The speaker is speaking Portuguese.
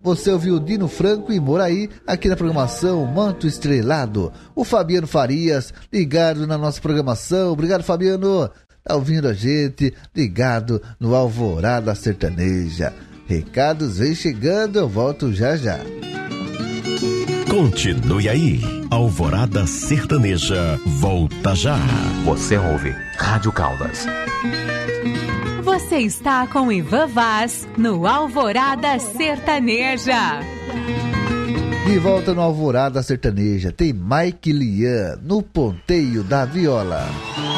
Você ouviu Dino Franco e Moraí aqui na programação Manto Estrelado. O Fabiano Farias ligado na nossa programação. Obrigado, Fabiano. Tá ouvindo a gente, ligado no Alvorada Sertaneja. Recados vem chegando, eu volto já já. Continue aí, Alvorada Sertaneja, volta já. Você ouve Rádio Caldas. Você está com Ivan Vaz no Alvorada Sertaneja. De volta no Alvorada Sertaneja, tem Mike Lian no ponteio da viola.